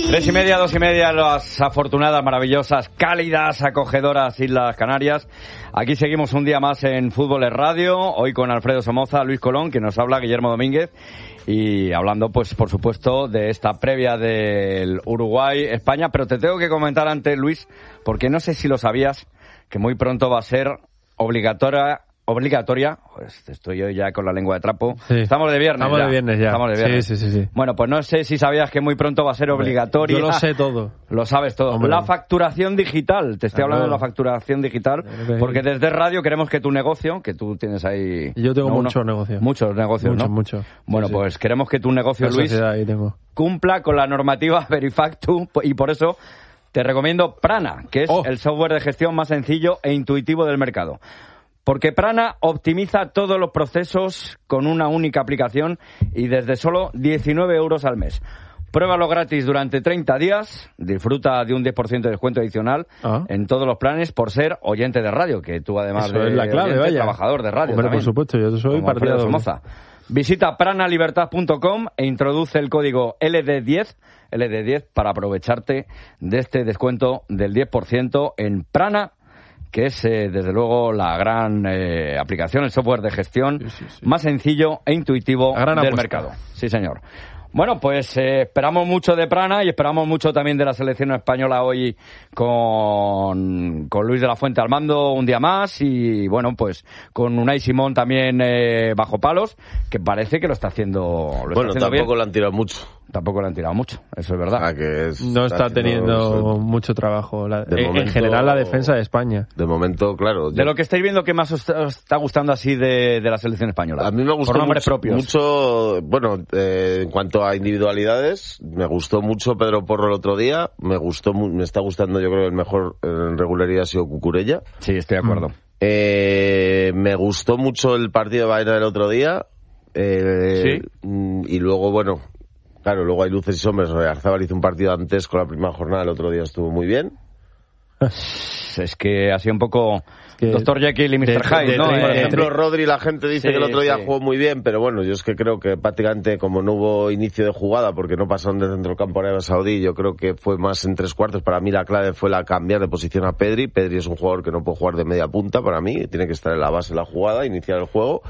3:30, 2:30, las afortunadas, maravillosas, cálidas, acogedoras Islas Canarias. Aquí seguimos un día más en Fútbol es Radio, hoy con Alfredo Somoza, Luis Colón, que nos habla, Guillermo Domínguez, y hablando, pues, por supuesto, de esta previa del Uruguay-España. Pero te tengo que comentar antes, Luis, porque no sé si lo sabías, que muy pronto va a ser obligatoria, pues estoy yo ya con la lengua de trapo. Sí. Estamos de viernes ya. Estamos de viernes. Sí. Bueno, pues no sé si sabías que muy pronto va a ser obligatoria. Yo lo sé todo. Lo sabes todo. Hombre. La facturación digital. Te estoy hablando de la facturación digital, porque desde Radio queremos que tu negocio, que tú tienes ahí... Yo tengo muchos negocios. Muchos negocios, ¿no? Muchos. Bueno, sí. Pues queremos que tu negocio, Luis, cumpla con la normativa Verifactu, y por eso te recomiendo Prana, que es el software de gestión más sencillo e intuitivo del mercado. Porque Prana optimiza todos los procesos con una única aplicación y desde solo 19 euros al mes. Pruébalo gratis durante 30 días, disfruta de un 10% de descuento adicional en todos los planes por ser oyente de radio, que tú además eso es la clave, oyente, trabajador de radio. Hombre, también, por supuesto, yo soy partidario de Somoza. Visita pranalibertad.com e introduce el código LD10 para aprovecharte de este descuento del 10% en Prana, que es, desde luego, la gran aplicación, el software de gestión más sencillo e intuitivo del mercado. Sí, señor. Bueno, pues esperamos mucho de Prana y esperamos mucho también de la selección española hoy con Luis de la Fuente al mando un día más y, bueno, pues con Unai Simón también bajo palos, que parece que lo está haciendo tampoco bien. Le han tirado mucho. Tampoco le han tirado mucho, eso es verdad. No está teniendo mucho trabajo. En general, la defensa de España. De momento, claro. De lo que estáis viendo, ¿qué más os está gustando así de la selección española? A mí me gustó por nombres propios. Mucho, bueno, en cuanto a individualidades, me gustó mucho Pedro Porro el otro día. Me está gustando, yo creo, el mejor en regularidad ha sido Cucurella. Sí, estoy de acuerdo. Me gustó mucho el partido de Baena del otro día. Sí. Y luego, bueno... Claro, luego hay luces y sombras. Arzábal hizo un partido antes con la primera jornada, el otro día estuvo muy bien. Es que ha sido un poco Dr. Jekyll y Mr. Hyde, ¿no? Por ejemplo, Rodri, la gente dice que el otro día jugó muy bien, pero bueno, yo es que creo que prácticamente como no hubo inicio de jugada, porque no pasaron de centro del campo a Arabia Saudí, yo creo que fue más en 3/4. Para mí la clave fue la cambiar de posición a Pedri. Pedri es un jugador que no puede jugar de media punta para mí, tiene que estar en la base de la jugada, iniciar el juego.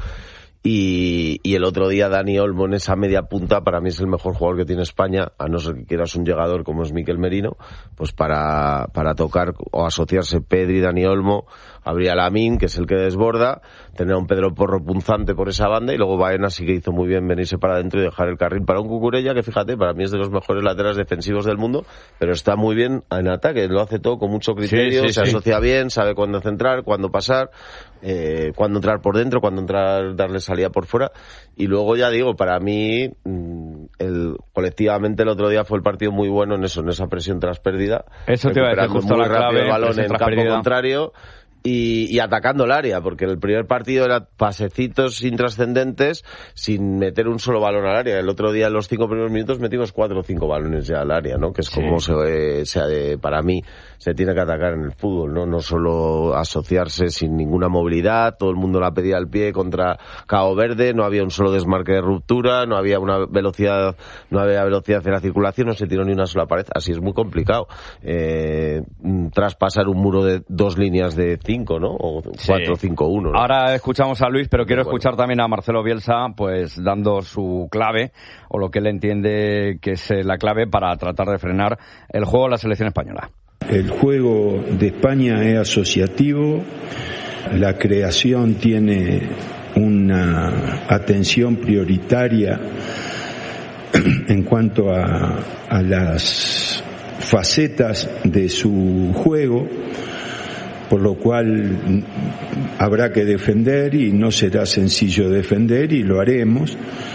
Y el otro día Dani Olmo en esa media punta para mí es el mejor jugador que tiene España, a no ser que quieras un llegador como es Mikel Merino, pues para tocar o asociarse Pedri, Dani Olmo, habría Lamine, que es el que desborda, tener a un Pedro Porro punzante por esa banda, y luego Baena sí que hizo muy bien venirse para adentro y dejar el carril para un Cucurella, que fíjate, para mí es de los mejores laterales defensivos del mundo, pero está muy bien en ataque, lo hace todo con mucho criterio, se asocia bien, sabe cuándo centrar, cuándo pasar, cuándo entrar por dentro, cuándo entrar, darle salida por fuera. Y luego ya digo, para mí colectivamente el otro día fue el partido muy bueno en eso, en esa presión tras pérdida, eso te iba a decir, justo muy la clave, rápido el balón en campo pérdida. Contrario y atacando el área, porque el primer partido era pasecitos intrascendentes sin meter un solo balón al área. El otro día en los 5 primeros minutos metimos 4 o 5 balones ya al área, ¿no? Que es como para mí se tiene que atacar en el fútbol, ¿no? No solo asociarse sin ninguna movilidad, todo el mundo la pedía al pie contra Cabo Verde, no había un solo desmarque de ruptura, no había velocidad en la circulación, no se tiró ni una sola pared, así es muy complicado. Traspasar un muro de 2 líneas de 5, ¿no? O 4-5-1, ¿no? Ahora escuchamos a Luis, pero quiero escuchar también a Marcelo Bielsa, pues dando su clave, o lo que él entiende que es la clave para tratar de frenar el juego de la selección española. El juego de España es asociativo, la creación tiene una atención prioritaria en cuanto a las facetas de su juego, por lo cual habrá que defender y no será sencillo defender y lo haremos.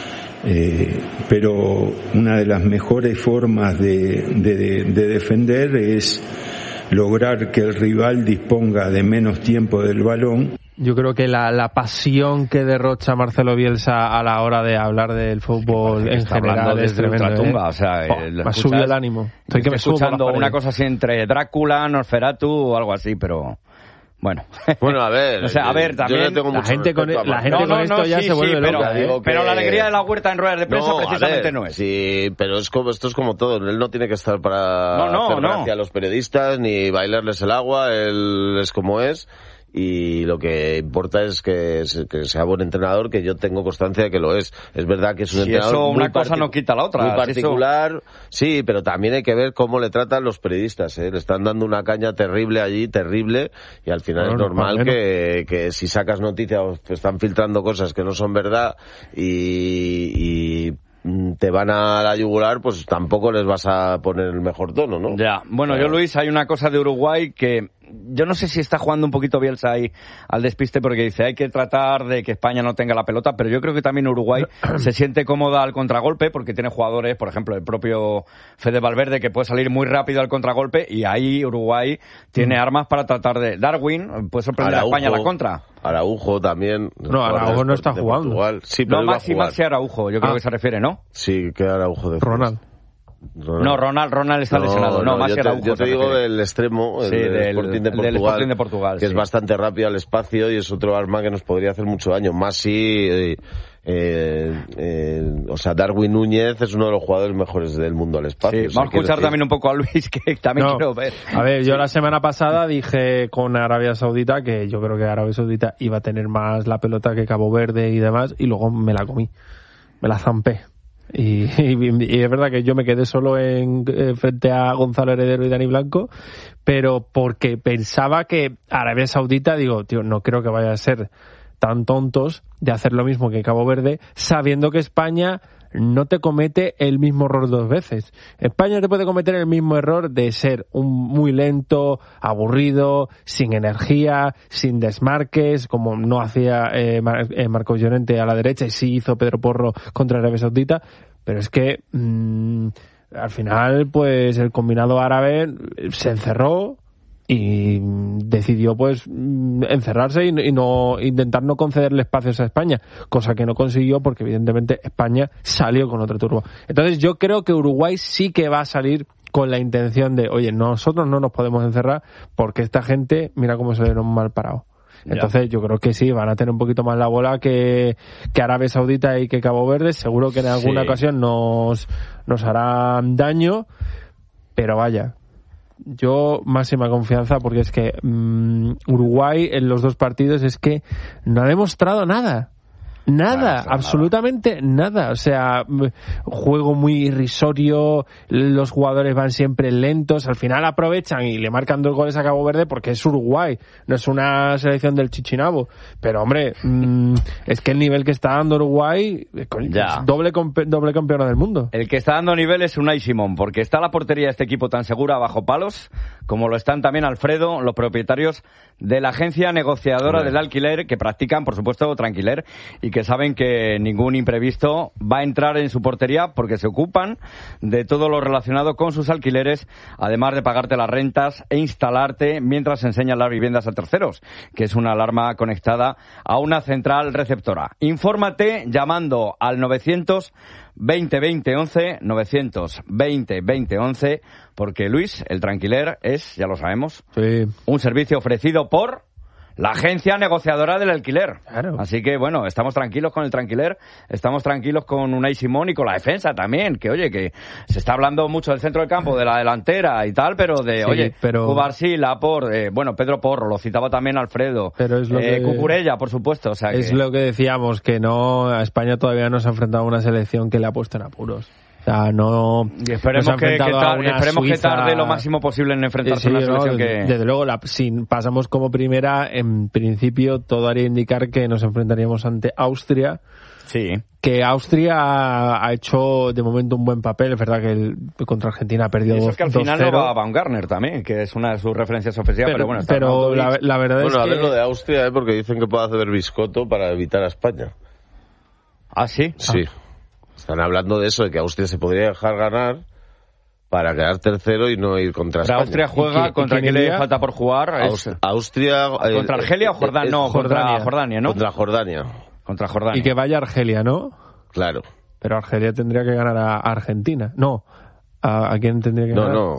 Pero una de las mejores formas de defender es lograr que el rival disponga de menos tiempo del balón. Yo creo que la pasión que derrocha Marcelo Bielsa a la hora de hablar del fútbol en general es tremendo. O sea, me ha subido el ánimo. Estoy escuchando una cosa así entre Drácula, Nosferatu o algo así, pero Bueno, a ver. O sea, a ver, también yo le tengo la mucho gente con respeto a esto ya se vuelve loca. Pero la alegría de la Huerta en ruedas de prensa precisamente no es. Sí, pero esto es como todo. Él no tiene que estar para hacer gracia a los periodistas ni bailarles el agua. Él es como es. Y lo que importa es que sea buen entrenador, que yo tengo constancia de que lo es. Es verdad que es un entrenador eso, una cosa no quita la otra. Muy particular, sí, pero también hay que ver cómo le tratan los periodistas. Le están dando una caña terrible allí, terrible, y al final es normal que si sacas noticias están filtrando cosas que no son verdad y te van a la yugular, pues tampoco les vas a poner el mejor tono, ¿no? Ya, bueno, Luis, hay una cosa de Uruguay que yo no sé si está jugando un poquito Bielsa ahí al despiste, porque dice hay que tratar de que España no tenga la pelota, pero yo creo que también Uruguay se siente cómoda al contragolpe porque tiene jugadores, por ejemplo, el propio Fede Valverde, que puede salir muy rápido al contragolpe, y ahí Uruguay tiene armas para tratar de... Darwin puede sorprender a España a la contra. Araujo también. No, Araujo no está jugando. Sí, pero Maxi Araujo, yo creo que se refiere, ¿no? Sí, que Araujo de Ronald. No, Ronald está lesionado. Yo te digo del extremo, del Sporting de Portugal, que es bastante rápido al espacio y es otro arma que nos podría hacer mucho daño. Más si Darwin Núñez es uno de los jugadores mejores del mundo al espacio. Sí, vamos a escuchar también un poco a Luis, que también quiero ver. A ver, yo la semana pasada dije con Arabia Saudita que yo creo que Arabia Saudita iba a tener más la pelota que Cabo Verde y demás, y luego me la comí, me la zampé. Y es verdad que yo me quedé solo frente a Gonzalo Heredero y Dani Blanco, pero porque pensaba que Arabia Saudita, digo, tío, no creo que vaya a ser tan tontos de hacer lo mismo que Cabo Verde, sabiendo que España no te comete el mismo error dos veces. España te puede cometer el mismo error de ser muy lento, aburrido, sin energía, sin desmarques, como no hacía Marcos Llorente a la derecha y sí hizo Pedro Porro contra Arabia Saudita, pero es que al final pues el combinado árabe se encerró y decidió pues encerrarse y no intentar no concederle espacios a España, cosa que no consiguió porque evidentemente España salió con otro turbo. Entonces yo creo que Uruguay sí que va a salir con la intención de, oye, nosotros no nos podemos encerrar porque esta gente, mira cómo se dieron mal parado. Entonces yo creo que sí, van a tener un poquito más la bola que Arabia Saudita y que Cabo Verde. Seguro que en alguna ocasión nos harán daño, pero vaya, yo máxima confianza porque es que Uruguay en los dos partidos es que no ha demostrado nada. Absolutamente nada. O sea, juego muy irrisorio, los jugadores van siempre lentos, al final aprovechan y le marcan 2 goles a Cabo Verde porque es Uruguay, no es una selección del Chichinabo. Pero hombre, es que el nivel que está dando Uruguay es doble campeona del mundo. El que está dando nivel es Unai Simón, porque está la portería de este equipo tan segura bajo palos, como lo están también Alfredo, los propietarios de la agencia negociadora del alquiler, que practican, por supuesto, tranquiler, y que saben que ningún imprevisto va a entrar en su portería porque se ocupan de todo lo relacionado con sus alquileres, además de pagarte las rentas e instalarte mientras enseñan las viviendas a terceros, que es una alarma conectada a una central receptora. Infórmate llamando al 920-2011, 920-2011, porque Luis, el tranquiler, es, ya lo sabemos, un servicio ofrecido por la agencia negociadora del alquiler. Claro. Así que, bueno, estamos tranquilos con el tranquiler, estamos tranquilos con Unai Simón y con la defensa también, que, oye, que se está hablando mucho del centro del campo, de la delantera y tal, pero Cubarsí, Laporte, Pedro Porro, lo citaba también Alfredo, pero es lo Cucurella, por supuesto. O sea, es lo que decíamos, que a España todavía no se ha enfrentado a una selección que le ha puesto en apuros. O sea, esperemos que tarde lo máximo posible en enfrentarse a una selección que... Desde luego, si pasamos como primera, en principio todo haría indicar que nos enfrentaríamos ante Austria. Sí. Que Austria ha hecho de momento un buen papel. Es verdad que contra Argentina ha perdido 2-0. Eso es que al final no va a Baumgartner también, que es una de sus referencias ofensivas, pero la verdad es que... a ver lo de Austria, porque dicen que puede hacer Biscotto para evitar a España. ¿Ah, sí? Sí. Están hablando de eso, de que Austria se podría dejar ganar para quedar tercero y no ir contra España. Austria juega contra quién le falta por jugar. Austria... ¿Contra Argelia o Jordania? No, contra Jordania, ¿no? Contra Jordania. Y que vaya Argelia, ¿no? Claro. Pero Argelia tendría que ganar a Argentina. No, ¿A quién tendría que ganar? No.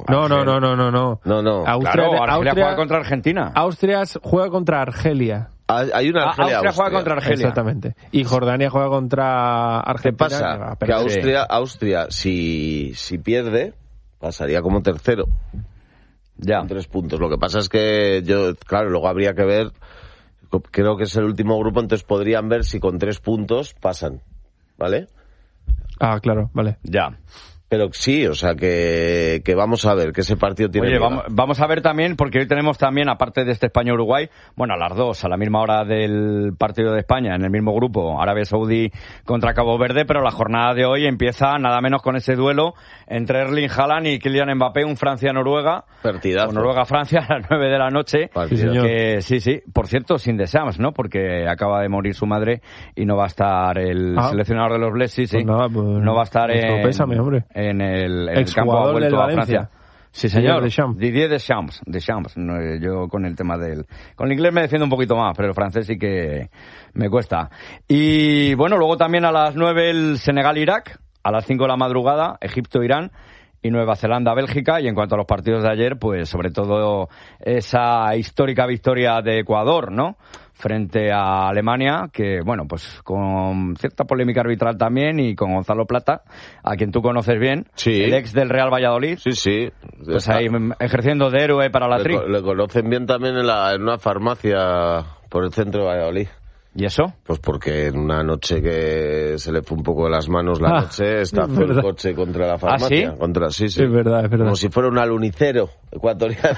Argelia juega contra Argentina. Austria juega contra Argelia. Hay una Austria juega contra Argelia. Exactamente. Y Jordania juega contra Argentina. ¿Qué pasa? Que Austria si pierde, pasaría como tercero. Ya. Con 3 puntos. Lo que pasa es que luego habría que ver, creo que es el último grupo, entonces podrían ver si con 3 puntos pasan, ¿vale? Ah, claro, vale. Ya. Pero sí, o sea que vamos a ver, que ese partido tiene... Oye, vamos a ver también, porque hoy tenemos también, aparte de este España-Uruguay, bueno, a las 2, a la misma hora del partido de España, en el mismo grupo, Arabia Saudí contra Cabo Verde, pero la jornada de hoy empieza nada menos con ese duelo entre Erling Haaland y Kylian Mbappé, un Francia-Noruega. Partidazo. Noruega-Francia a las 9 de la noche. Sí, señor. Sí. Por cierto, sin Deschamps, ¿no? Porque acaba de morir su madre y no va a estar el seleccionador de los Bleds, sí. Pues nada, pues no va a estar pésame, hombre. en el campo, ha vuelto a Francia. Sí, señor. Didier Deschamps. No, yo con el tema con el inglés me defiendo un poquito más, pero el francés sí que me cuesta. Y bueno, luego también a las 9 el Senegal-Irak, a las 5 de la madrugada, Egipto-Irán y Nueva Zelanda-Bélgica. Y en cuanto a los partidos de ayer, pues sobre todo esa histórica victoria de Ecuador, ¿no? Frente a Alemania, que bueno, pues con cierta polémica arbitral también, y con Gonzalo Plata, a quien tú conoces bien, sí. El ex del Real Valladolid. Sí. Pues ahí ejerciendo de héroe para la tri. Le conocen bien también en una farmacia por el centro de Valladolid. ¿Y eso? Pues porque en una noche que se le fue un poco de las manos la noche, estafó el coche contra la farmacia. ¿Sí? Sí. Es verdad. Como si fuera un alunicero ecuatoriano.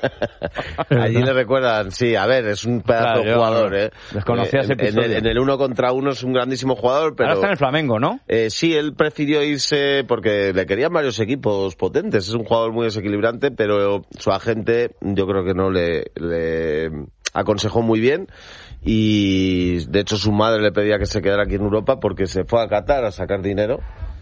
Allí le recuerdan, sí, a ver, es un pedazo de jugador, Desconocía ese episodio. En el 1 contra 1 es un grandísimo jugador, pero... Ahora está en el Flamengo, ¿no? Sí, él prefirió irse porque le querían varios equipos potentes. Es un jugador muy desequilibrante, pero su agente yo creo que no le aconsejó muy bien. Y de hecho su madre le pedía que se quedara aquí en Europa porque se fue a Qatar a sacar dinero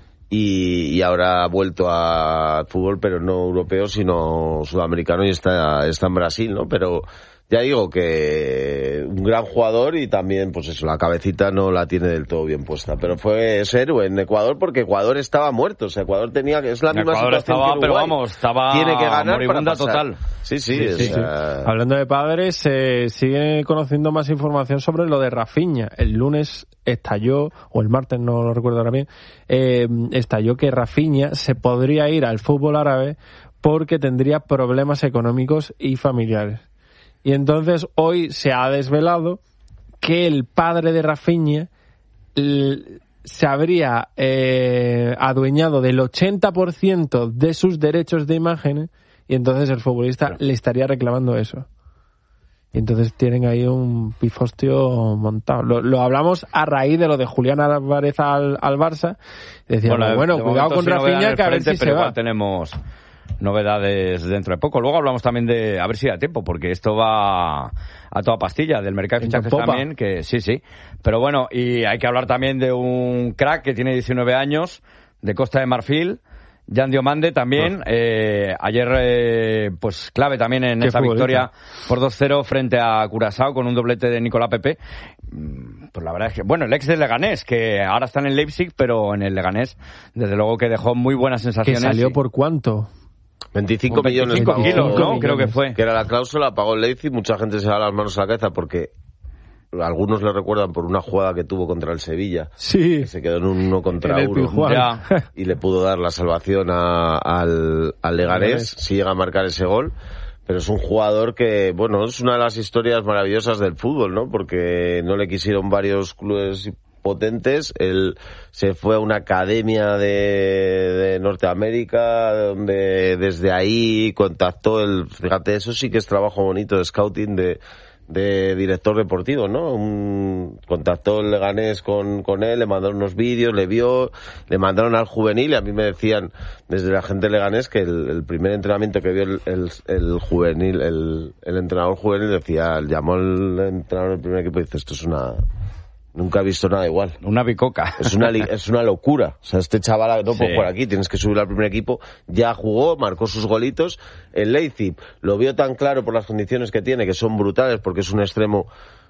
y ahora ha vuelto al fútbol, pero no europeo sino sudamericano, y está en Brasil, ¿no? Pero ya digo que un gran jugador, y también pues eso, la cabecita no la tiene del todo bien puesta, pero fue ese héroe en Ecuador porque Ecuador estaba muerto, o sea, Ecuador tenía que es la misma Ecuador situación estaba, que Uruguay. pero vamos, estaba tiene que ganar moribunda para pasar. total. Sí. Hablando de padres, se sigue conociendo más información sobre lo de Rafinha. El lunes estalló, o el martes, no lo recuerdo ahora bien, estalló que Rafinha se podría ir al fútbol árabe porque tendría problemas económicos y familiares. Y entonces hoy se ha desvelado que el padre de Rafinha se habría adueñado del 80% de sus derechos de imagen, y entonces el futbolista le estaría reclamando eso. Y entonces tienen ahí un pifostio montado. Lo hablamos a raíz de lo de Julián Álvarez al Barça. Decíamos, bueno, cuidado con Rafinha, que a ver si se va. Tenemos novedades dentro de poco. Luego hablamos también de, a ver si da tiempo, porque esto va a toda pastilla, del mercado de fichajes también, que sí. Pero bueno, y hay que hablar también de un crack que tiene 19 años, de Costa de Marfil, Jan Diomande también. Ayer, pues clave también en esa victoria por 2-0 frente a Curazao, con un doblete de Nicolás Pepe. Pues la verdad es que, bueno, el ex del Leganés, que ahora está en el Leipzig, pero en el Leganés, desde luego que dejó muy buenas sensaciones. ¿Que salió por cuánto? 25 millones 25 kilos, ¿no? Creo que fue. Que era la cláusula, pagó el Leipzig. Mucha gente se da las manos a la cabeza porque algunos le recuerdan por una jugada que tuvo contra el Sevilla. Sí. Que se quedó en un 1 contra 1. Y le pudo dar la salvación al Leganés, si llega a marcar ese gol. Pero es un jugador que, bueno, es una de las historias maravillosas del fútbol, ¿no? Porque no le quisieron varios clubes potentes. Él se fue a una academia de Norteamérica, donde desde ahí contactó fíjate, eso sí que es trabajo bonito de scouting de director deportivo, ¿no? Contactó el Leganés con él, le mandaron unos vídeos, le vio, le mandaron al juvenil, y a mí me decían desde la gente de Leganés que el primer entrenamiento que vio el juvenil, el entrenador juvenil decía, llamó al entrenador del primer equipo y dice, esto es nunca he visto nada igual. Una bicoca. Es una locura. O sea, este chaval no puede jugar aquí, tienes que subir al primer equipo. Ya jugó, marcó sus golitos. El Leipzig lo vio tan claro por las condiciones que tiene, que son brutales, porque es un extremo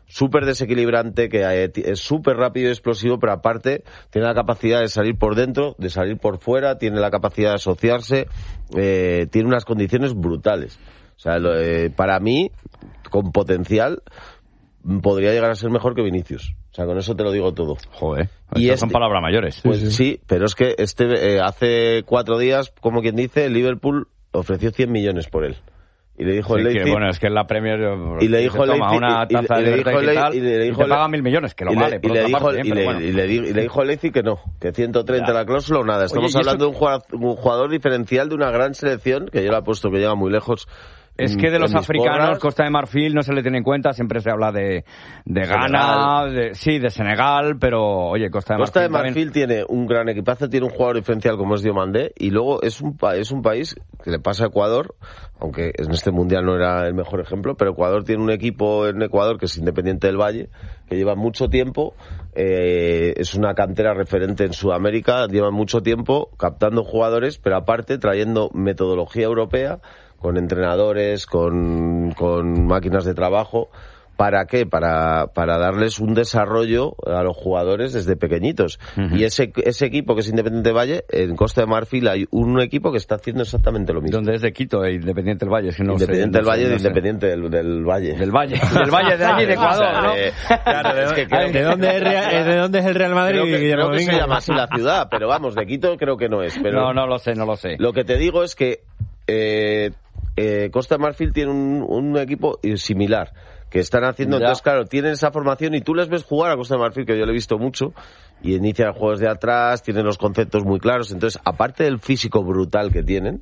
súper desequilibrante, que es súper rápido y explosivo, pero aparte tiene la capacidad de salir por dentro, de salir por fuera, tiene la capacidad de asociarse, tiene unas condiciones brutales. O sea, para mí, con potencial, podría llegar a ser mejor que Vinicius. O sea, con eso te lo digo todo. Joder, y son palabras mayores. Pues sí, pero es que hace 4 días, como quien dice, el Liverpool ofreció 100 millones por él. Y le dijo el Leipzig... Bueno, es que en la Premier... Y le dijo el Leipzig... una taza de libertad y te paga 1.000 millones, que lo vale. Y le dijo el Leipzig que no, que 130 la cláusula o nada. Estamos hablando de un jugador diferencial de una gran selección, que yo le apuesto que llega muy lejos. Es que de los africanos, Costa de Marfil no se le tiene en cuenta, siempre se habla de Ghana, de Senegal, pero oye, Costa de Marfil tiene un gran equipazo, tiene un jugador diferencial como es Diomandé, y luego es un país que le pasa a Ecuador, aunque en este mundial no era el mejor ejemplo, pero Ecuador tiene un equipo en Ecuador que es Independiente del Valle, que lleva mucho tiempo, es una cantera referente en Sudamérica, lleva mucho tiempo captando jugadores, pero aparte trayendo metodología europea, con entrenadores, con máquinas de trabajo. ¿Para qué? Para darles un desarrollo a los jugadores desde pequeñitos. Uh-huh. Y ese equipo que es Independiente del Valle, en Costa de Marfil hay un equipo que está haciendo exactamente lo mismo. ¿Dónde es de Quito, Independiente del Valle? Si no Independiente del Valle, Independiente del Valle. Del Valle de allí, de Ecuador, ¿no? Claro, ¿de dónde es el Real Madrid? Creo que se llama así la ciudad, pero vamos, de Quito creo que no es. Pero no lo sé. Lo que te digo es que Costa de Marfil tiene un equipo similar que están haciendo, entonces claro, tienen esa formación y tú les ves jugar a Costa de Marfil, que yo le he visto mucho, y inician juegos de atrás, tienen los conceptos muy claros, entonces aparte del físico brutal que tienen,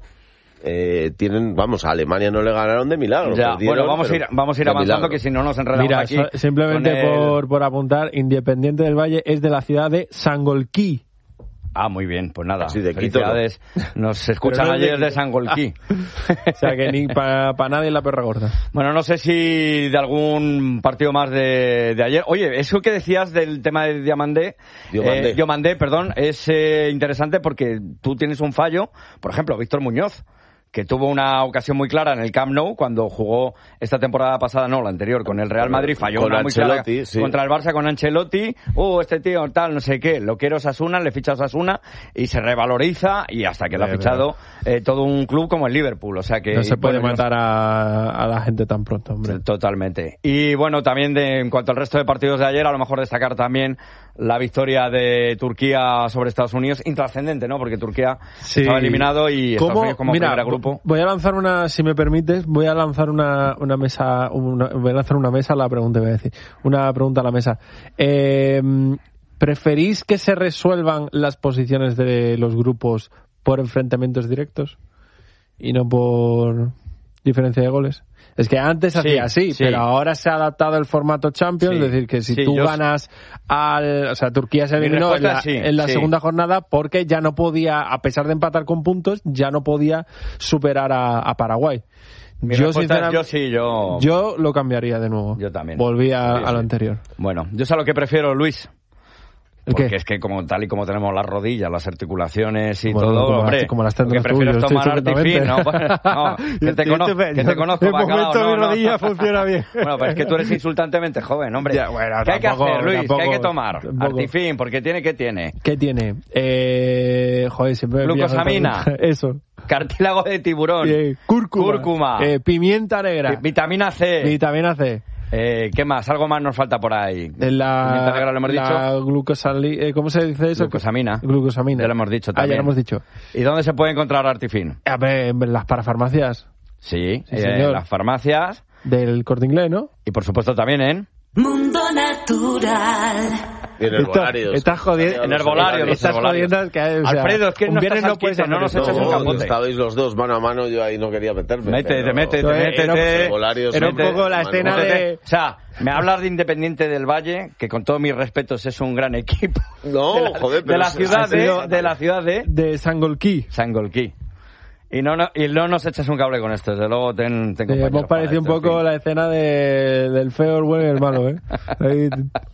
a Alemania no le ganaron de milagro. Bueno, vamos a ir avanzando, milagro. Que si no nos enredamos aquí. Simplemente por apuntar, Independiente del Valle es de la ciudad de Sangolquí. Ah, muy bien, pues nada, sí, de felicidades. Quito, ¿no? Nos escuchan ayer de Sangolquí. O sea que ni para nadie la perra gorda. Bueno, no sé si de algún partido más de ayer. Oye, eso que decías del tema de Diomandé, es interesante porque tú tienes un fallo, por ejemplo, Víctor Muñoz, que tuvo una ocasión muy clara en el Camp Nou cuando jugó esta temporada pasada, no, la anterior, con el Real Madrid, falló una muy clara contra el Barça con Ancelotti, este tío tal, no sé qué, lo quiere Osasuna, le ficha Osasuna y se revaloriza y hasta que lo ha fichado todo un club como el Liverpool, o sea que... No se puede matar a la gente tan pronto, hombre. Totalmente. Y bueno, también en cuanto al resto de partidos de ayer, a lo mejor destacar también la victoria de Turquía sobre Estados Unidos, intrascendente, ¿no? Porque Turquía estaba eliminado y Estados Unidos como primer grupo. Voy a lanzar si me permites, voy a lanzar una mesa, la pregunta voy a decir, una pregunta a la mesa. ¿Preferís que se resuelvan las posiciones de los grupos por enfrentamientos directos y no por diferencia de goles? Es que antes hacía así, pero ahora se ha adaptado el formato Champions, es decir, que si tú ganas Turquía se eliminó en la segunda jornada porque ya no podía, a pesar de empatar con puntos, ya no podía superar a Paraguay. Yo lo cambiaría de nuevo. Yo también. Volví a lo anterior. Bueno, yo sé lo que prefiero, Luis. Porque ¿qué? Es que tal y como tenemos las rodillas, las articulaciones y todo, hombre, como las lo que prefiero es tomar Artifin, ¿no? Que te conozco, bacalao, mi rodilla funciona bien. Bueno, pues es que tú eres insultantemente joven, hombre. Ya, bueno, ¿Qué hay que hacer, Luis? ¿Qué hay que tomar? Artifin, porque ¿qué tiene? ¿Qué tiene? Siempre glucosamina. Eso. Cartílago de tiburón. Cúrcuma. Pimienta negra. Vitamina C. ¿Qué más? Algo más nos falta por ahí. La negra, lo hemos dicho. ¿Cómo se dice eso? Glucosamina. Ya lo hemos dicho también. Ya lo hemos dicho. ¿Y dónde se puede encontrar Artifin? En las parafarmacias. Sí, en las farmacias. Del Corte Inglés, ¿no? Y por supuesto también en... Mundo Natural. En herbolarios. Estás jodiendo. En herbolarios. Estás jodiendo. Alfredo, es que no estás no nos echas un capote. Estabais los dos mano a mano, yo ahí no quería meterme. Métete. Era un poco la escena de... O sea, me hablas de Independiente del Valle, que con todos mis respetos es un gran equipo. No, joder, pero... De la ciudad de Sangolquí. Y no nos echas un cable con esto, desde luego ten hemos parecido un poco la escena del feo, el bueno y el malo,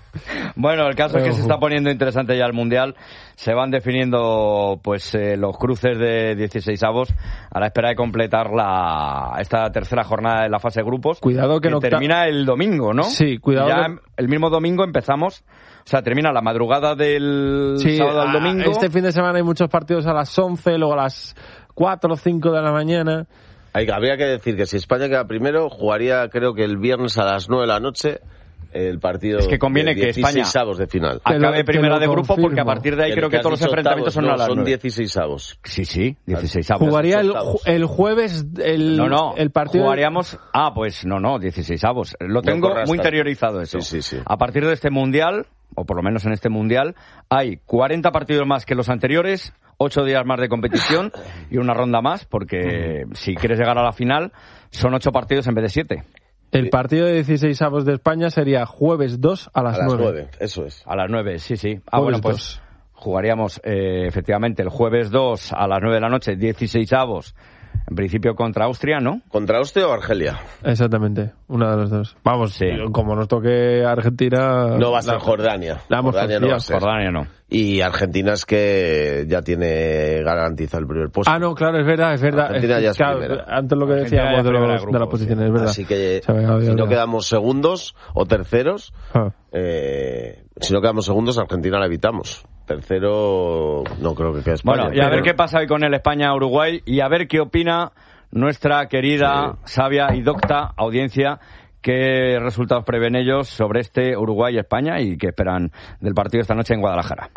Bueno, el caso es que se está poniendo interesante ya el Mundial. Se van definiendo pues los cruces de 16avos a la espera de completar esta tercera jornada de la fase de grupos. Cuidado que termina el domingo, ¿no? Sí, cuidado. Ya el mismo domingo empezamos. O sea, termina la madrugada del sábado al domingo. Este fin de semana hay muchos partidos a las 11, luego a las 4 o 5 de la mañana. Habría que decir que si España queda primero, jugaría creo que el viernes a las 9 de la noche el partido. Es que conviene de que España de final. Acabe primera de grupo, porque a partir de ahí creo que todos los enfrentamientos son a las 9. Son 16avos. Sí, 16avos. Jugaría el jueves el partido. Jugaríamos. Pues no, 16avos. Lo tengo muy interiorizado eso. Sí. A partir de este Mundial, o por lo menos en este Mundial, hay 40 partidos más que los anteriores, 8 días más de competición y una ronda más, porque si quieres llegar a la final, son 8 partidos en vez de 7. El partido de 16avos de España sería jueves 2 a las 9. 9, eso es. A las 9, sí. Jueves Pues 2. Jugaríamos efectivamente el jueves 2 a las 9 de la noche, 16avos, en principio contra Austria, ¿no? ¿Contra Austria o Argelia? Exactamente, una de los dos. Vamos, sí. Como nos toque Argentina... No va a ser Jordania. Jordania no va a ser. Jordania no. Y Argentina es que ya tiene garantizado el primer puesto. No, claro, es verdad. Argentina ya es primera. Antes lo que decíamos de las posiciones, es verdad. Así que si no quedamos segundos o terceros, si no quedamos segundos, Argentina la evitamos. Tercero, no creo que quede España. Bueno, y a ver qué pasa hoy con el España-Uruguay y a ver qué opina nuestra querida, sabia y docta audiencia. ¿Qué resultados prevén ellos sobre este Uruguay-España y qué esperan del partido esta noche en Guadalajara?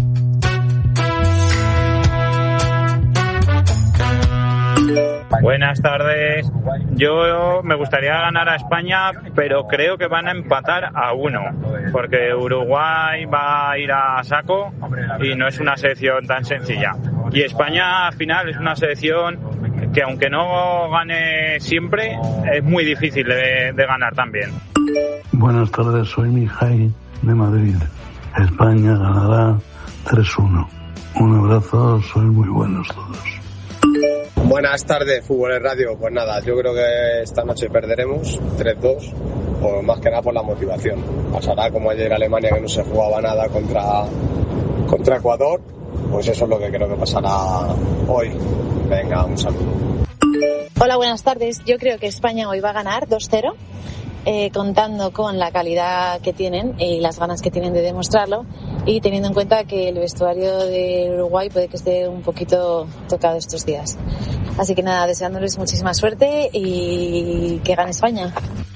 Buenas tardes. Yo me gustaría ganar a España, pero creo que van a empatar a 1, porque Uruguay va a ir a saco y no es una selección tan sencilla. Y España al final es una selección que aunque no gane siempre, es muy difícil de ganar también. Buenas tardes, soy Mijay de Madrid. España ganará 3-1. Un abrazo, sois muy buenos todos. Buenas tardes, Fútbol en Radio. Pues nada, yo creo que esta noche perderemos 3-2, o más que nada por la motivación. Pasará como ayer Alemania, que no se jugaba nada contra Ecuador. Pues eso es lo que creo que pasará hoy. Venga, un saludo. Hola, buenas tardes. Yo creo que España hoy va a ganar 2-0, contando con la calidad que tienen y las ganas que tienen de demostrarlo, y teniendo en cuenta que el vestuario de Uruguay puede que esté un poquito tocado estos días. Así que nada, deseándoles muchísima suerte y que gane España.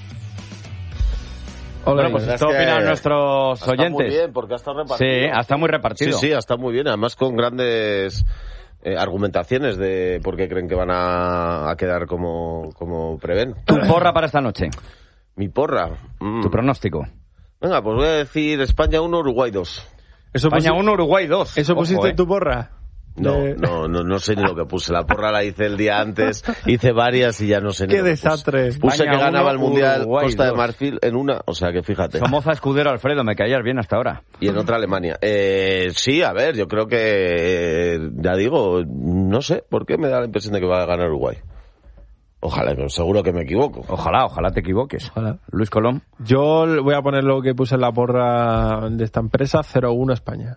Bueno, pues esto opinan nuestros oyentes. Está muy bien, porque ha estado repartido. Sí, está muy repartido. Sí, está muy bien, además con grandes argumentaciones de por qué creen que van a quedar como prevén. ¿Tu porra para esta noche? Mi porra. ¿Tu pronóstico? Venga, pues voy a decir España 1, Uruguay 2. España 1, Uruguay 2. ¿Eso pusiste en tu porra? No sé ni lo que puse. La porra la hice el día antes, hice varias y ya no sé ni ¡Qué lo que desastre! Puse que ganaba el Mundial Uruguay Costa 2. de Marfil en una, o sea que fíjate. Somoza, Escudero, Alfredo, me caías bien hasta ahora. Y en otra Alemania. Sí, a ver, yo creo que, ya digo, no sé por qué me da la impresión de que va a ganar Uruguay. Ojalá, pero seguro que me equivoco. Ojalá te equivoques. Ojalá. Luis Colón. Yo voy a poner lo que puse en la porra de esta empresa, 0-1 España.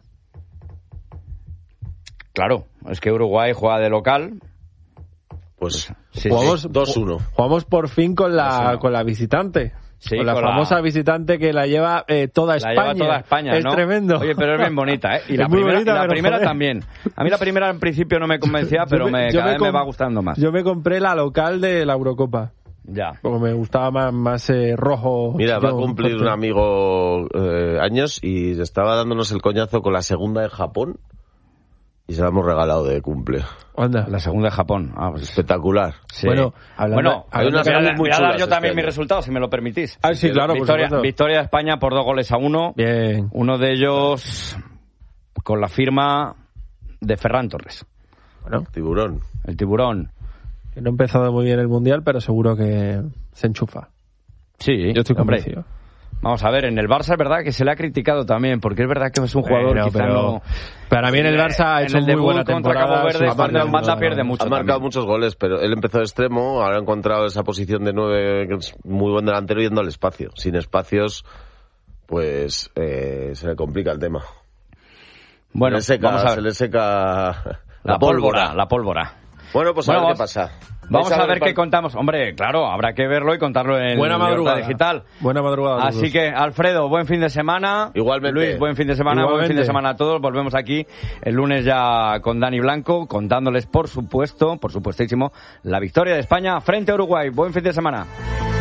Claro, es que Uruguay juega de local. Pues Sí, Jugamos, sí. 2-1. Jugamos por fin con la visitante. Sí, con la famosa visitante que la lleva toda España. La lleva toda España, es ¿no? tremendo. Oye, pero es bien bonita, ¿eh? Y Es la muy primera, bonita, y la pero primera joder. también. A mí la primera en principio no me convencía, pero cada vez me va gustando más. Yo me compré la local de la Eurocopa. Ya. Porque me gustaba más rojo. Mira, va a yo, cumplir fuerte. un amigo años y estaba dándonos el coñazo con la segunda de Japón y se la hemos regalado de cumple. Anda. La segunda de Japón. Pues, Espectacular. sí. Bueno, hay unas voy a, muy voy a dar chulas yo también este mis año. resultados, si me lo permitís. Sí, claro, por supuesto. Victoria de España por 2-1. Bien. Uno de ellos con la firma de Ferran Torres. Bueno, Tiburón. El tiburón. que no ha empezado muy bien el Mundial, pero seguro que se enchufa. Sí, Yo estoy hombre. convencido. Vamos a ver, en el Barça es verdad que se le ha criticado también, porque es verdad que es un jugador Bueno, quizá pero no... para mí en el Barça ha hecho en el muy debut buena contra temporada. Cabo Verde, sí, Banda sí, pierde mucho Ha marcado también. muchos goles, pero él empezó de extremo, ahora ha encontrado esa posición de 9, que es muy buen delantero, yendo al espacio. Sin espacios, pues se le complica el tema. Bueno, se le seca la pólvora. Bueno, pues a ver qué pasa. Vamos a ver qué contamos. Hombre, claro, habrá que verlo y contarlo en Buena madrugada digital. Buena madrugada. Así que, Alfredo, buen fin de semana. Igualmente. Luis, buen fin de semana. Igualmente. Buen fin de semana a todos. Volvemos aquí el lunes ya con Dani Blanco, contándoles, por supuestísimo, la victoria de España frente a Uruguay. Buen fin de semana.